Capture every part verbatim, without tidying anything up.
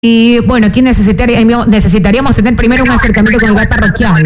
Y bueno, aquí necesitaríamos, necesitaríamos tener primero un acercamiento con el G A T parroquial.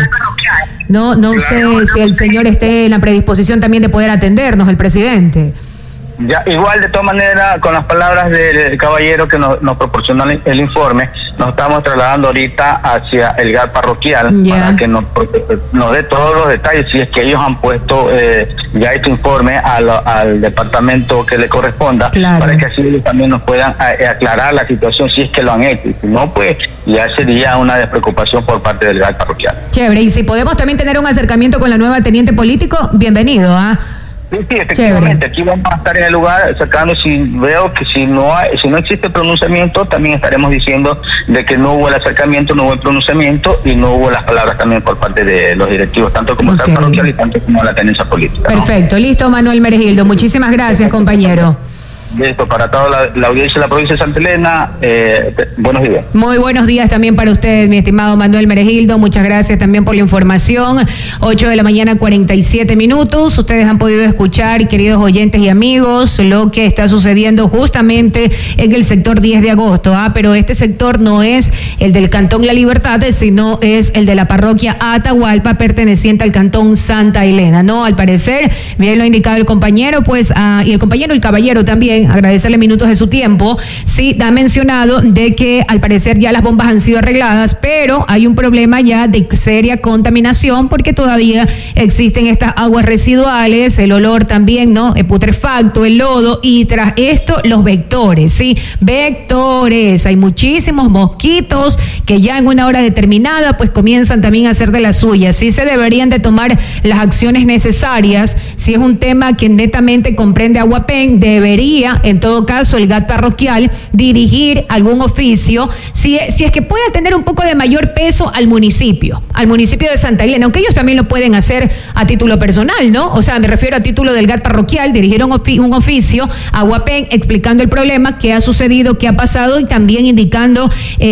No, no sé si el señor esté en la predisposición también de poder atendernos, el presidente. Ya, igual, de todas maneras, con las palabras del caballero que nos, nos proporcionó el, el informe, nos estamos trasladando ahorita hacia el G A T parroquial, yeah, para que nos, nos dé todos los detalles, si es que ellos han puesto eh, ya este informe al, al departamento que le corresponda, claro, para que así ellos también nos puedan a, aclarar la situación, si es que lo han hecho. Si no, pues ya sería una despreocupación por parte del G A T parroquial. Chévere, y si podemos también tener un acercamiento con la nueva teniente político, bienvenido, ¿ah? ¿eh? Sí, sí, efectivamente. Chévere. Aquí vamos a estar en el lugar sacando, si veo que si no hay, si no existe pronunciamiento, también estaremos diciendo de que no hubo el acercamiento, no hubo el pronunciamiento y no hubo las palabras también por parte de los directivos, tanto como okay, el parroquial y tanto como la tenencia política. Perfecto, ¿no? Listo, Manuel Meregildo. Muchísimas gracias, compañero. Listo, para toda la, la audiencia de la provincia de Santa Elena, eh, te, buenos días. Muy buenos días también para usted, mi estimado Manuel Meregildo. Muchas gracias también por la información. ocho de la mañana, cuarenta y siete minutos. Ustedes han podido escuchar, queridos oyentes y amigos, lo que está sucediendo justamente en el sector diez de agosto. ¿ah? Pero este sector no es el del Cantón La Libertad, sino es el de la parroquia Atahualpa, perteneciente al Cantón Santa Elena. No, al parecer, bien lo ha indicado el compañero, pues, ah, y el compañero, el caballero también, agradecerle minutos de su tiempo. Sí, ha mencionado de que al parecer ya las bombas han sido arregladas, pero hay un problema ya de seria contaminación porque todavía existen estas aguas residuales, el olor también, ¿no? El putrefacto, el lodo, y tras esto los vectores, ¿sí? Vectores, hay muchísimos mosquitos que ya en una hora determinada pues comienzan también a hacer de las suyas. Sí se deberían de tomar las acciones necesarias. Si es un tema que netamente comprende Aguapén, debería en todo caso el G A T parroquial dirigir algún oficio, si, si es que puede tener un poco de mayor peso al municipio, al municipio de Santa Elena, aunque ellos también lo pueden hacer a título personal, ¿no? O sea, me refiero a título del G A T parroquial, dirigir un, ofi un oficio a Aguapén explicando el problema, qué ha sucedido, qué ha pasado y también indicando,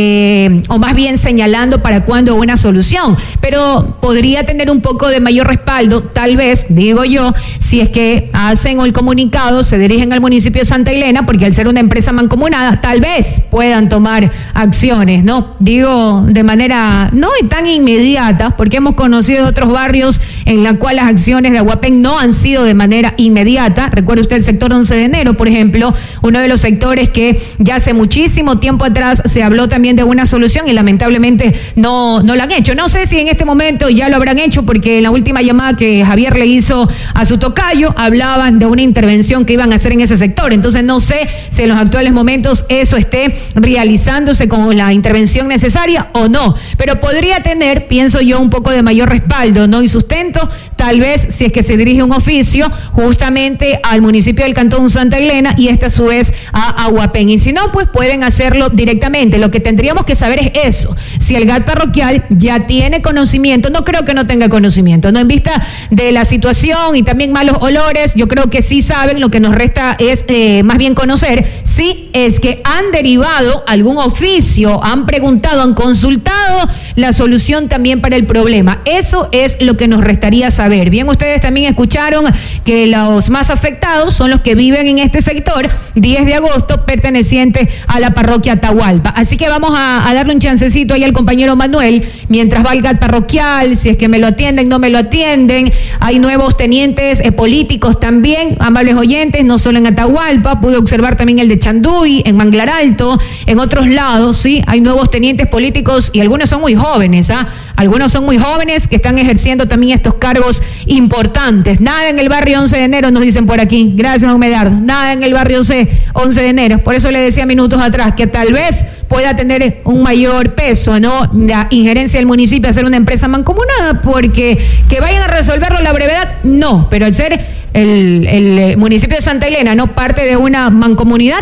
eh, o más bien señalando para cuándo una solución. Pero podría tener un poco de mayor respaldo, tal vez, digo yo, si es que hacen el comunicado, se dirigen al municipio de Santa Elena, porque al ser una empresa mancomunada, tal vez puedan tomar acciones, ¿no? Digo, de manera no tan inmediata, porque hemos conocido otros barrios en la cual las acciones de Aguapén no han sido de manera inmediata. Recuerde usted el sector once de enero, por ejemplo, uno de los sectores que ya hace muchísimo tiempo atrás se habló también de una solución y lamentablemente no, no lo han hecho. No sé si en este momento ya lo habrán hecho, porque en la última llamada que Javier le hizo a su tocayo, hablaban de una intervención que iban a hacer en ese sector. Entonces no sé si en los actuales momentos eso esté realizándose con la intervención necesaria o no, pero podría tener, pienso yo, un poco de mayor respaldo, ¿no? Y sustento, tal vez si es que se dirige un oficio justamente al municipio del Cantón Santa Elena y este a su vez a Aguapén. Y si no, pues pueden hacerlo directamente. Lo que tendríamos que saber es eso, si el G A T parroquial ya tiene conocimiento. No creo que no tenga conocimiento, ¿no? En vista de la situación y también malos olores, yo creo que sí saben. Lo que nos resta es eh, más bien conocer si es que han derivado algún oficio, han preguntado, han consultado la solución también para el problema. Eso es lo que nos restaría saber. Bien, ustedes también escucharon que los más afectados son los que viven en este sector diez de agosto, perteneciente a la parroquia Atahualpa. Así que vamos a, a darle un chancecito ahí al compañero Manuel, mientras va el G A T parroquial, si es que me lo atienden, no me lo atienden. Hay nuevos tenientes eh, políticos también, amables oyentes, no solo en Atahualpa, pude observar también el de Chanduy, en Manglar Alto, en otros lados, sí, hay nuevos tenientes políticos y algunos son muy jóvenes, ¿ah? Algunos son muy jóvenes que están ejerciendo también estos cargos importantes. Nada en el barrio once de enero, nos dicen por aquí. Gracias, don Medardo. Nada en el barrio once de enero. Por eso le decía minutos atrás que tal vez pueda tener un mayor peso, ¿no? La injerencia del municipio a ser una empresa mancomunada, porque que vayan a resolverlo a la brevedad, no. Pero al ser el, el municipio de Santa Elena, ¿no?, parte de una mancomunidad,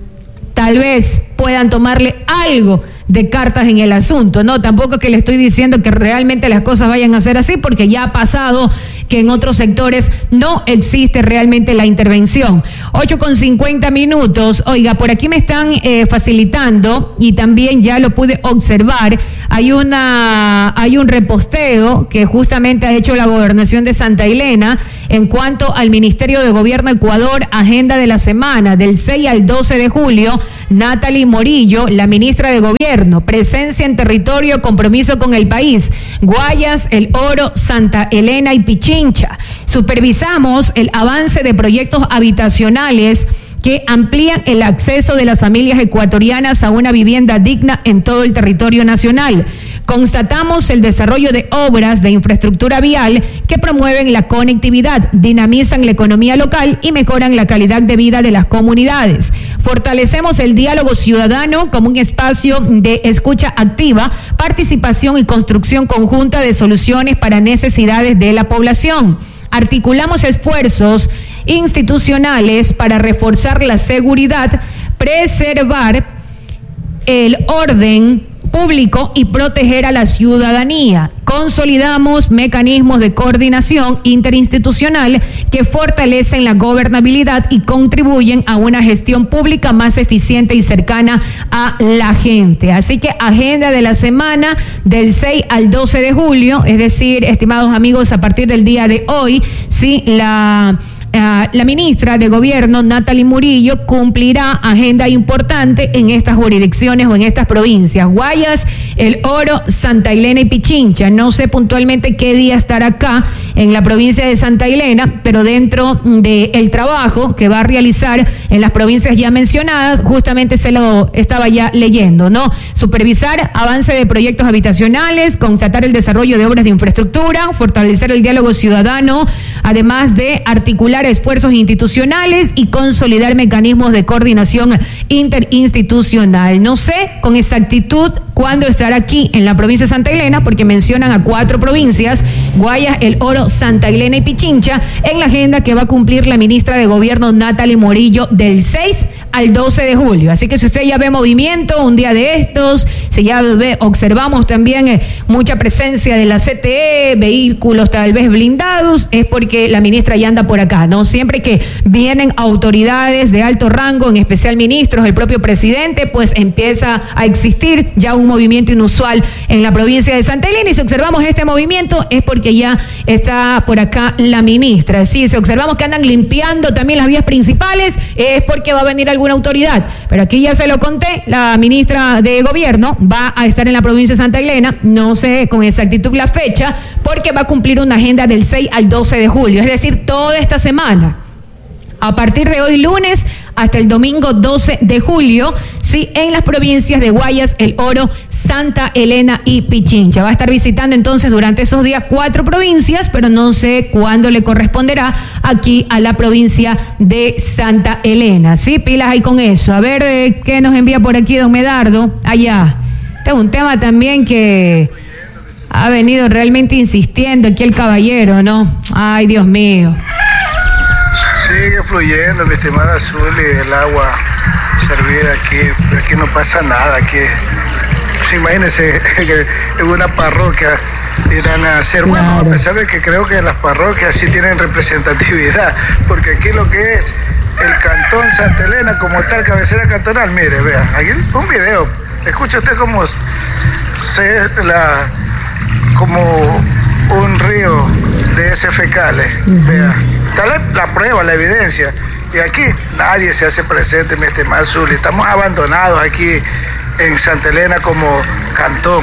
tal vez puedan tomarle algo de cartas en el asunto, ¿no? Tampoco es que le estoy diciendo que realmente las cosas vayan a ser así, porque ya ha pasado que en otros sectores no existe realmente la intervención. ocho con cincuenta minutos. Oiga, por aquí me están eh, facilitando, y también ya lo pude observar hay una hay un reposteo que justamente ha hecho la gobernación de Santa Elena en cuanto al Ministerio de Gobierno Ecuador, agenda de la semana del seis al doce de julio. Natalie Morillo, la ministra de Gobierno, presencia en territorio, compromiso con el país, Guayas, El Oro, Santa Elena y Pichincha. Supervisamos el avance de proyectos habitacionales que amplían el acceso de las familias ecuatorianas a una vivienda digna en todo el territorio nacional. Constatamos el desarrollo de obras de infraestructura vial que promueven la conectividad, dinamizan la economía local y mejoran la calidad de vida de las comunidades. Fortalecemos el diálogo ciudadano como un espacio de escucha activa, participación y construcción conjunta de soluciones para necesidades de la población. Articulamos esfuerzos institucionales para reforzar la seguridad, preservar el orden público y proteger a la ciudadanía. Consolidamos mecanismos de coordinación interinstitucional que fortalecen la gobernabilidad y contribuyen a una gestión pública más eficiente y cercana a la gente. Así que agenda de la semana del seis al doce de julio, es decir, estimados amigos, a partir del día de hoy, sí, la Uh, la ministra de Gobierno, Natalie Morillo, cumplirá agenda importante en estas jurisdicciones o en estas provincias: Guayas, El Oro, Santa Elena y Pichincha. No sé puntualmente qué día estará acá en la provincia de Santa Elena, pero dentro del trabajo que va a realizar en las provincias ya mencionadas, justamente se lo estaba ya leyendo, ¿no? Supervisar avance de proyectos habitacionales, constatar el desarrollo de obras de infraestructura, fortalecer el diálogo ciudadano, además de articular esfuerzos institucionales y consolidar mecanismos de coordinación interinstitucional. No sé con exactitud cuándo estará aquí en la provincia de Santa Elena, porque mencionan a cuatro provincias: Guayas, El Oro, Santa Elena y Pichincha, en la agenda que va a cumplir la ministra de Gobierno, Natalie Morillo, del seis al doce de julio. Así que si usted ya ve movimiento un día de estos, si ya ve, observamos también eh, mucha presencia de la C T E, vehículos tal vez blindados, es porque la ministra ya anda por acá, ¿no? Siempre que vienen autoridades de alto rango, en especial ministros, el propio presidente, pues empieza a existir ya un movimiento inusual en la provincia de Santa Elena, y si observamos este movimiento es porque ya está por acá la ministra. Sí, si observamos que andan limpiando también las vías principales, es porque va a venir alguna autoridad, pero aquí ya se lo conté, la ministra de Gobierno va a estar en la provincia de Santa Elena, no sé con exactitud la fecha, porque va a cumplir una agenda del seis al doce de julio, es decir, toda esta semana, a partir de hoy lunes hasta el domingo doce de julio, sí, en las provincias de Guayas, El Oro, Santa Elena y Pichincha. Va a estar visitando entonces durante esos días cuatro provincias, pero no sé cuándo le corresponderá aquí a la provincia de Santa Elena. Sí, pilas ahí con eso. A ver eh, qué nos envía por aquí don Medardo. Allá. Este es un tema también que ha venido realmente insistiendo aquí el caballero, ¿no? Ay, Dios mío. Sigue fluyendo, mi estimada Azul, y el agua servida aquí, pero aquí no pasa nada. Aquí, pues imagínense que en una parroquia irán a hacer, claro. Bueno, a pesar de que creo que las parroquias sí tienen representatividad, porque aquí lo que es el cantón Santa Elena como tal, cabecera cantonal, mire, vea, aquí un video, escucha usted como se la como un río de heces fecales, uh-huh. Vea. Está la, la prueba, la evidencia, y aquí nadie se hace presente, mi estimado Zuli. Estamos abandonados aquí en Santa Elena como cantón.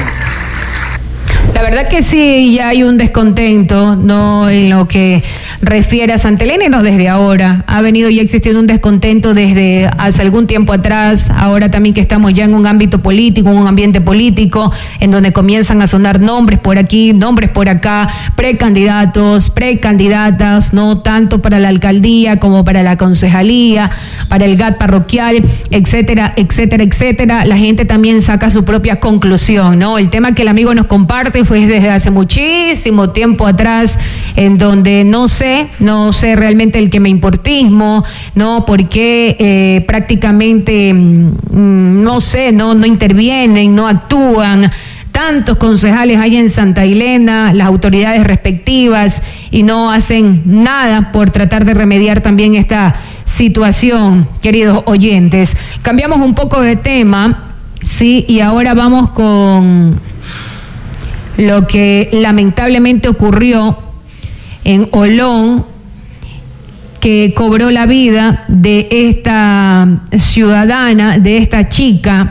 La verdad que sí, ya hay un descontento, no en lo que refiere a Santa Elena, y no desde ahora. Ha venido ya existiendo un descontento desde hace algún tiempo atrás, ahora también que estamos ya en un ámbito político, en un ambiente político, en donde comienzan a sonar nombres por aquí, nombres por acá, precandidatos, precandidatas, no tanto para la alcaldía como para la concejalía, para el G A T parroquial, etcétera, etcétera, etcétera. La gente también saca su propia conclusión, ¿no? El tema que el amigo nos comparte fue desde hace muchísimo tiempo atrás, en donde no sé, no sé realmente el quemeimportismo, no, porque eh, prácticamente, mm, no sé, no, no intervienen, no actúan tantos concejales hay en Santa Elena, las autoridades respectivas, y no hacen nada por tratar de remediar también esta situación, queridos oyentes. Cambiamos un poco de tema. Sí, y ahora vamos con lo que lamentablemente ocurrió en Olón, que cobró la vida de esta ciudadana, de esta chica,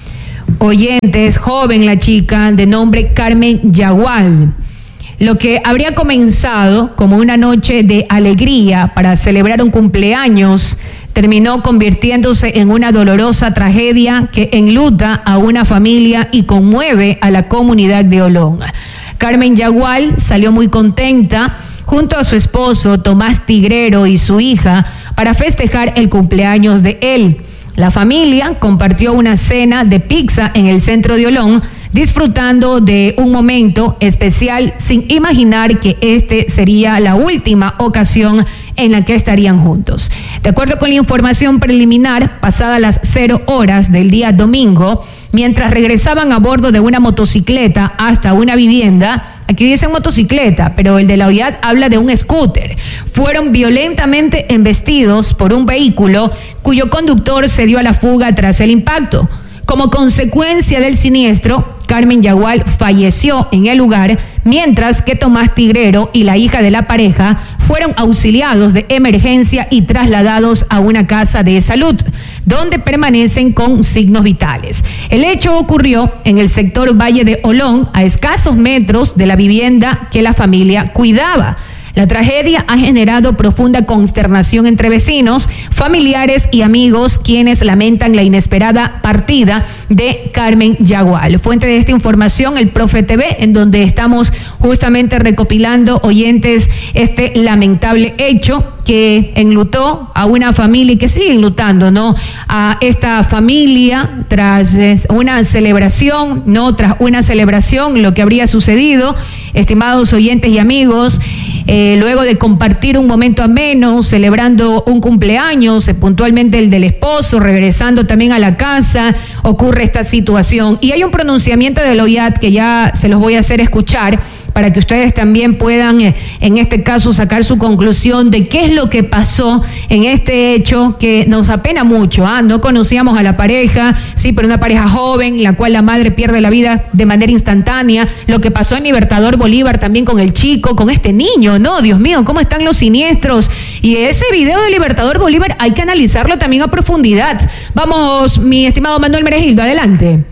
oyentes, joven la chica, de nombre Carmen Yagual. Lo que habría comenzado como una noche de alegría para celebrar un cumpleaños terminó convirtiéndose en una dolorosa tragedia que enluta a una familia y conmueve a la comunidad de Olón. Carmen Yagual salió muy contenta junto a su esposo Tomás Tigrero y su hija para festejar el cumpleaños de él. La familia compartió una cena de pizza en el centro de Olón, disfrutando de un momento especial sin imaginar que este sería la última ocasión en la que estarían juntos. De acuerdo con la información preliminar, pasadas las cero horas del día domingo, mientras regresaban a bordo de una motocicleta hasta una vivienda, aquí dicen motocicleta, pero el de la O I A D habla de un scooter, fueron violentamente embestidos por un vehículo cuyo conductor se dio a la fuga tras el impacto. Como consecuencia del siniestro, Carmen Yagual falleció en el lugar, mientras que Tomás Tigrero y la hija de la pareja fueron auxiliados de emergencia y trasladados a una casa de salud, donde permanecen con signos vitales. El hecho ocurrió en el sector Valle de Olón, a escasos metros de la vivienda que la familia cuidaba. La tragedia ha generado profunda consternación entre vecinos, familiares y amigos, quienes lamentan la inesperada partida de Carmen Yagual. Fuente de esta información, el Profe T V, en donde estamos justamente recopilando, oyentes, este lamentable hecho que enlutó a una familia y que sigue enlutando, ¿no? A esta familia tras una celebración, ¿no? Tras una celebración, lo que habría sucedido, estimados oyentes y amigos, eh, luego de compartir un momento ameno, celebrando un cumpleaños, eh, puntualmente el del esposo, regresando también a la casa, ocurre esta situación. Y hay un pronunciamiento de la O I A D que ya se los voy a hacer escuchar, para que ustedes también puedan, eh, en este caso, sacar su conclusión de qué es lo que pasó en este hecho que nos apena mucho. ¿ah? No conocíamos a la pareja, sí, pero una pareja joven, la cual la madre pierde la vida de manera instantánea. Lo que pasó en Libertador Bolívar también con el chico, con este niño, ¿no? Dios mío, cómo están los siniestros. Y ese video de Libertador Bolívar hay que analizarlo también a profundidad. Vamos, mi estimado Manuel Meregildo, adelante.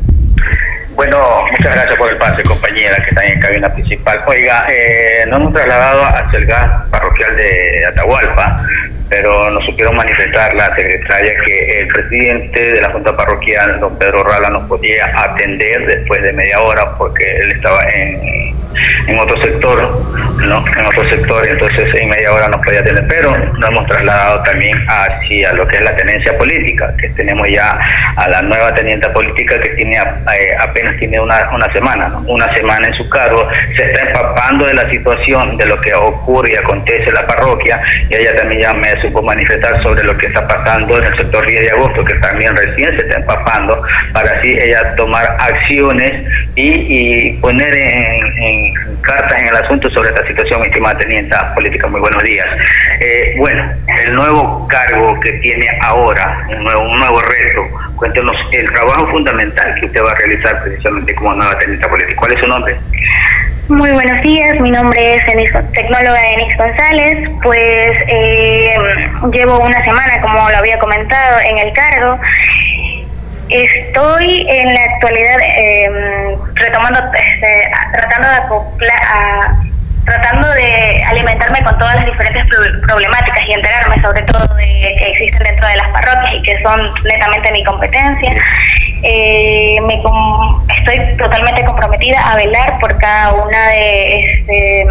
Bueno, muchas gracias por el pase, compañera, que está en cabina principal. Oiga, eh, nos hemos trasladado hacia el gas parroquial de Atahualpa, pero nos supieron manifestar la secretaria que el presidente de la Junta Parroquial, don Pedro Rala, nos podía atender después de media hora porque él estaba en, en otro sector, ¿no? En otro sector, entonces en media hora nos podía atender, pero nos hemos trasladado también hacia lo que es la tenencia política, que tenemos ya a la nueva teniente política que tiene eh, apenas tiene una, una semana, ¿no? Una semana en su cargo, se está empapando de la situación, de lo que ocurre y acontece en la parroquia, y ella también ya me supo manifestar sobre lo que está pasando en el sector diez de agosto, que también recién se está empapando, para así ella tomar acciones y, y poner en, en cartas en el asunto sobre esta situación. Mi estimada teniente política, muy buenos días. Eh, bueno, el nuevo cargo que tiene ahora, un nuevo, un nuevo reto, cuéntenos el trabajo fundamental que usted va a realizar precisamente como nueva teniente política. ¿Cuál es su nombre? Muy buenos días, mi nombre es Enis, tecnóloga Enis González. Pues eh, llevo una semana, como lo había comentado, en el cargo. Estoy en la actualidad eh, retomando, este, tratando de acoplar, a, tratando de alimentarme con todas las diferentes problemáticas y enterarme sobre todo de que existen dentro de las parroquias y que son netamente mi competencia. Eh, me com estoy totalmente comprometida a velar por cada una de, este,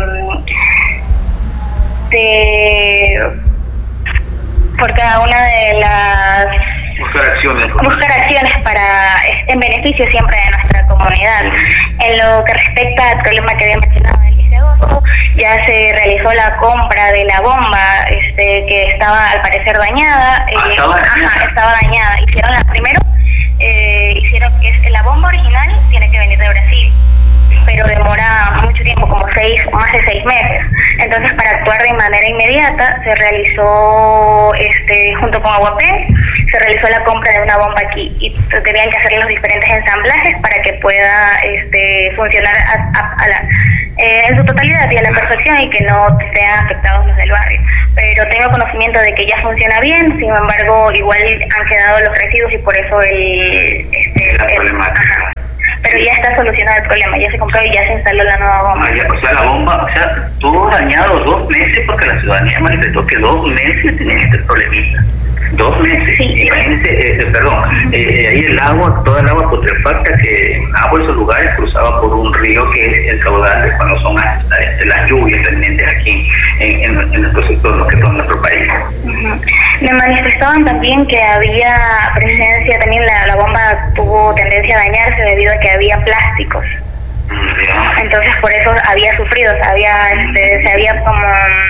de por cada una de las buscar acciones buscar acciones para en beneficio siempre de nuestra comunidad. En lo que respecta al problema que había mencionado del diez de agosto, ya se realizó la compra de la bomba este que estaba al parecer dañada. Ah, eh, estaba, ajá, estaba dañada. Hicieron la primero eh, hicieron es la bomba original tiene que venir de Brasil, pero demora mucho tiempo, como seis, más de seis meses. Entonces, para actuar de manera inmediata, se realizó, este, junto con Aguapé, se realizó la compra de una bomba aquí y tenían que hacer los diferentes ensamblajes para que pueda este, funcionar a, a, a la, eh, en su totalidad y a la perfección y que no sean afectados los del barrio. Pero tengo conocimiento de que ya funciona bien, sin embargo igual han quedado los residuos y por eso el... Este, la el, problemática. Ajá. Pero ya está solucionado el problema, ya se compró y ya se instaló la nueva bomba. Ah, ya, o sea, la bomba, o sea, tuvo dañado dos meses porque la ciudadanía manifestó que dos meses tenían este problemita. Dos meses. Sí. Imagínense, eh, perdón, eh, ahí el agua, toda el agua putrefacta que agua de esos lugares cruzaba por un río que es el caudal de cuando son las, las lluvias pendientes aquí en, en, en nuestro sector, lo que todo nuestro país. Uh-huh. Me manifestaban también que había presencia, también la, la bomba tuvo tendencia a dañarse debido a que había plásticos. Yeah. Entonces por eso había sufrido, se había, este, se había como...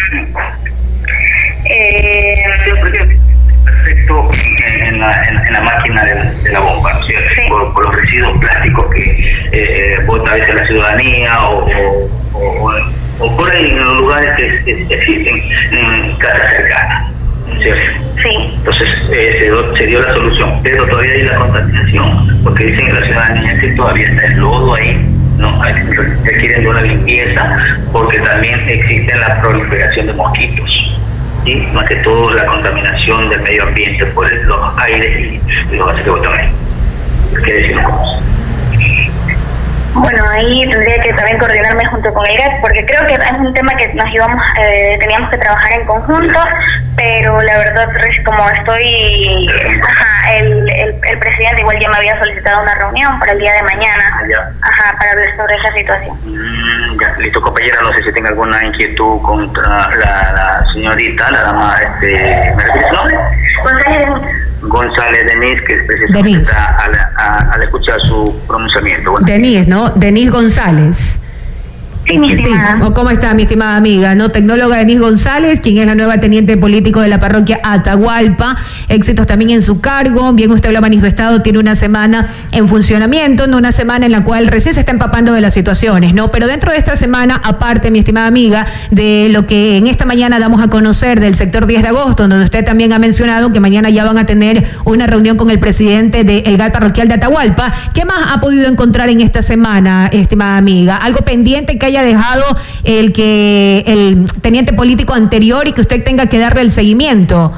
Eh, perfecto en, en, la, en, en la máquina de, de la bomba, ¿no es cierto? Sí. Por, por los residuos plásticos que eh, bota a veces la ciudadanía o, o, o, o por ahí en los lugares que, que existen en casas cercanas, ¿no es cierto? Sí. Entonces eh, se, se dio la solución, pero todavía hay la contaminación, porque dicen que la ciudadanía que todavía está el lodo ahí, ¿no? Requieren de una limpieza, porque también existe la proliferación de mosquitos. ¿Sí? Más que todo la contaminación del medio ambiente por el, los aires y, y los gases que botan ahí. ¿Qué decimos con eso? Bueno, ahí tendría que también coordinarme junto con el G A T, porque creo que es un tema que nos íbamos, eh, teníamos que trabajar en conjunto, pero la verdad, como estoy, ajá, el, el, el presidente igual ya me había solicitado una reunión para el día de mañana, ajá, para hablar sobre esa situación. Mm, ya, listo, compañera, no sé si tenga alguna inquietud contra la, la señorita, la dama, este, ¿me repites su nombre? González González Denise, que precisamente Denise. está al, a, al escuchar su pronunciamiento. Bueno. Denise, ¿no? Denise González. Sí, mi estimada. Sí. ¿Cómo está, mi estimada amiga? ¿No? Tecnóloga Denise González, quien es la nueva teniente político de la parroquia Atahualpa. Éxitos también en su cargo. Bien, usted lo ha manifestado, tiene una semana en funcionamiento, no una semana en la cual recién se está empapando de las situaciones, ¿no? Pero dentro de esta semana, aparte, mi estimada amiga, de lo que en esta mañana damos a conocer del sector diez de agosto, donde usted también ha mencionado que mañana ya van a tener una reunión con el presidente del G A T parroquial de Atahualpa. ¿Qué más ha podido encontrar en esta semana, estimada amiga? ¿Algo pendiente que haya dejado el que el teniente político anterior y que usted tenga que darle el seguimiento?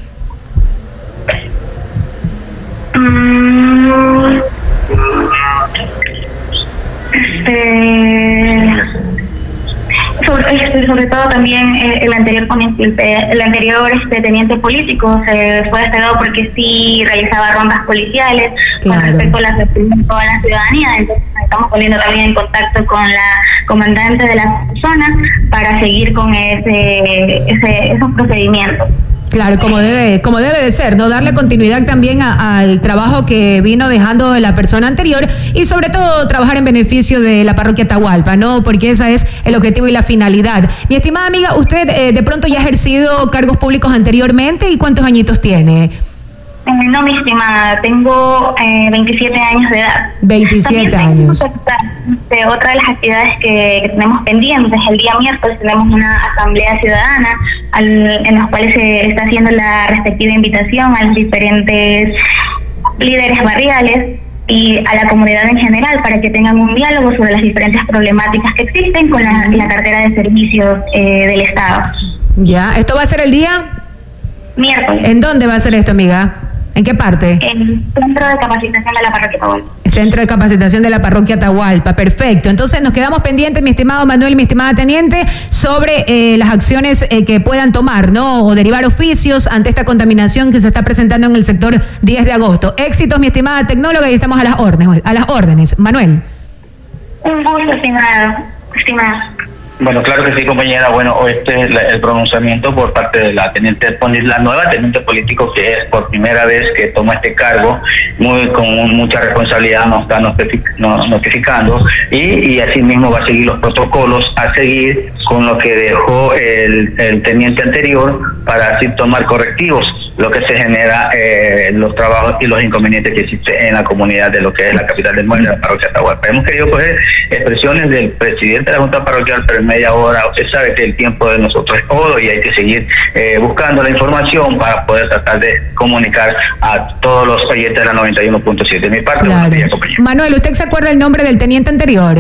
Mm, este, sobre, este, sobre todo también el, el anterior el anterior este, teniente político se fue despegado porque sí realizaba rondas policiales. Claro. Con respecto a la represión a la ciudadanía, entonces nos estamos poniendo también en contacto con la comandante de la zona para seguir con ese, ese esos procedimientos. Claro, como debe, como debe de ser, ¿no? Darle continuidad también a, al trabajo que vino dejando la persona anterior y sobre todo trabajar en beneficio de la parroquia Atahualpa, ¿no? Porque ese es el objetivo y la finalidad. Mi estimada amiga, usted eh, de pronto ya ha ejercido cargos públicos anteriormente y ¿cuántos añitos tiene? No, mi estimada, tengo eh, veintisiete años de edad. veintisiete años. De otra de las actividades que, que tenemos pendientes, el día miércoles tenemos una asamblea ciudadana al, en los cuales se está haciendo la respectiva invitación a los diferentes líderes barriales y a la comunidad en general para que tengan un diálogo sobre las diferentes problemáticas que existen con la, la cartera de servicios eh, del Estado. Ya, ¿esto va a ser el día? Miércoles. ¿En dónde va a ser esto, amiga? ¿En qué parte? En el Centro de Capacitación de la Parroquia Atahualpa. Centro de Capacitación de la Parroquia Atahualpa, perfecto. Entonces nos quedamos pendientes, mi estimado Manuel, mi estimada teniente, sobre eh, las acciones eh, que puedan tomar, ¿no? O derivar oficios ante esta contaminación que se está presentando en el sector diez de agosto. Éxitos, mi estimada tecnóloga, y estamos a las órdenes. A las órdenes. Manuel. Un gusto, estimado. Estimada. Bueno, claro que sí, compañera. Bueno, este es la, el pronunciamiento por parte de la teniente, la nueva teniente político, que es por primera vez que toma este cargo, muy con mucha responsabilidad nos está notificando y, y así mismo va a seguir los protocolos a seguir con lo que dejó el, el teniente anterior para así tomar correctivos. lo que se genera, eh, los trabajos y los inconvenientes que existen en la comunidad de lo que es la capital del Muelle, la parroquia Atahualpa. Hemos querido coger expresiones del presidente de la Junta Parroquial, pero en media hora. Usted sabe que el tiempo de nosotros es oro y hay que seguir eh, buscando la información para poder tratar de comunicar a todos los oyentes de la noventa y uno punto siete. De mi parte, claro. Día, compañero. Manuel, ¿usted se acuerda el nombre del teniente anterior?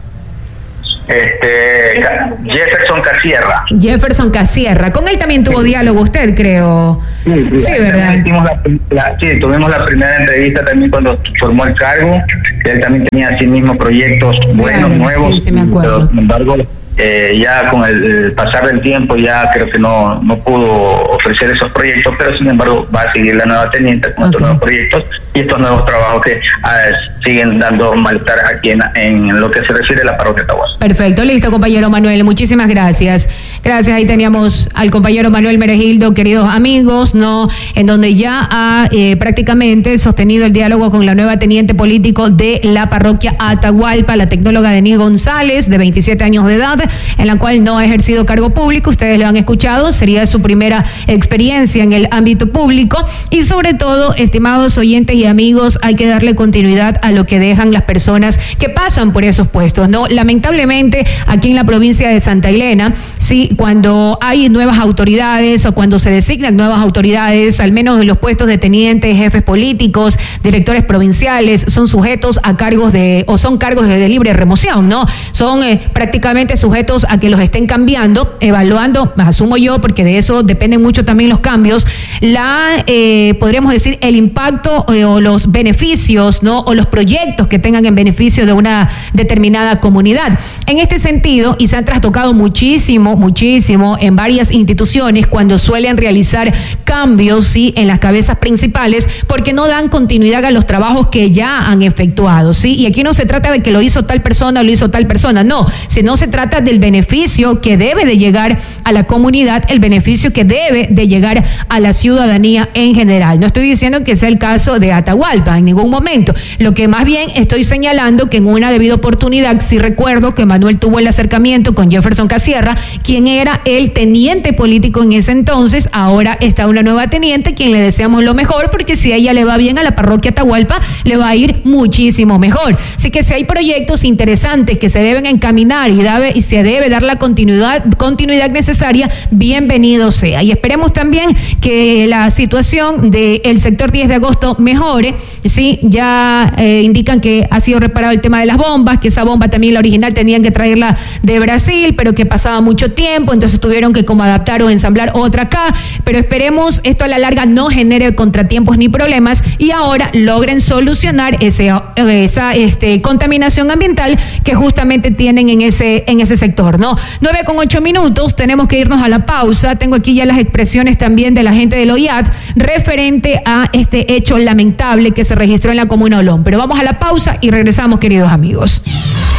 Este, Jefferson Casierra. Jefferson Casierra. Con él también tuvo diálogo usted, creo. Sí, sí, sí ¿verdad? La, la, sí, tuvimos la primera entrevista también cuando formó el cargo, que él también tenía así mismo proyectos buenos, claro, nuevos, sí, sí me acuerdo. Pero sin embargo, eh, ya con el, el pasar del tiempo ya creo que no, no pudo ofrecer esos proyectos, pero sin embargo va a seguir la nueva teniente con okay. estos nuevos proyectos y estos nuevos trabajos que uh, siguen dando malestar aquí en, en lo que se refiere a la parroquia Atahualpa. Perfecto, listo, compañero Manuel, muchísimas gracias. Gracias, ahí teníamos al compañero Manuel Meregildo, queridos amigos, no, en donde ya ha eh, prácticamente sostenido el diálogo con la nueva teniente político de la parroquia Atahualpa, la tecnóloga Denise González, de veintisiete años de edad, en la cual no ha ejercido cargo público, ustedes lo han escuchado, sería su primera experiencia en el ámbito público y sobre todo, estimados oyentes y amigos, hay que darle continuidad a lo que dejan las personas que pasan por esos puestos, ¿no? Lamentablemente, aquí en la provincia de Santa Elena, sí, cuando hay nuevas autoridades o cuando se designan nuevas autoridades, al menos en los puestos de tenientes, jefes políticos, directores provinciales, son sujetos a cargos de, o son cargos de, de libre remoción, ¿no? Son eh, prácticamente sujetos a que los estén cambiando, evaluando, asumo yo, porque de eso dependen mucho también los cambios, la, eh, podríamos decir, el impacto eh, o los beneficios, ¿no? O los proyectos que tengan en beneficio de una determinada comunidad. En este sentido, y se han trastocado muchísimo, muchísimo en varias instituciones cuando suelen realizar cambios, sí, en las cabezas principales, porque no dan continuidad a los trabajos que ya han efectuado, sí. Y aquí no se trata de que lo hizo tal persona o lo hizo tal persona, no, sino se trata del beneficio que debe de llegar a la comunidad, el beneficio que debe de llegar a la ciudadanía en general. No estoy diciendo que sea el caso de Atahualpa en ningún momento. Lo que más bien estoy señalando que en una debida oportunidad, sí recuerdo que Manuel tuvo el acercamiento con Jefferson Casierra, quien era el teniente político en ese entonces, ahora está una nueva teniente, quien le deseamos lo mejor, porque si a ella le va bien a la parroquia Atahualpa, le va a ir muchísimo mejor. Así que si hay proyectos interesantes que se deben encaminar y, debe, y se debe dar la continuidad, continuidad necesaria, bienvenido sea. Y esperemos también que la situación del sector diez de agosto mejore, sí, ya eh, indican que ha sido reparado el tema de las bombas, que esa bomba también la original tenían que traerla de Brasil, pero que pasaba mucho tiempo, entonces tuvieron que como adaptar o ensamblar otra acá, pero esperemos esto a la larga no genere contratiempos ni problemas y ahora logren solucionar ese, esa este, contaminación ambiental que justamente tienen en ese, en ese sector, ¿no? nueve con ocho minutos, tenemos que irnos a la pausa, tengo aquí ya las expresiones también de la gente del O I A T referente a este hecho lamentable que se registró en la comuna Olón, pero vamos a la pausa y regresamos, queridos amigos.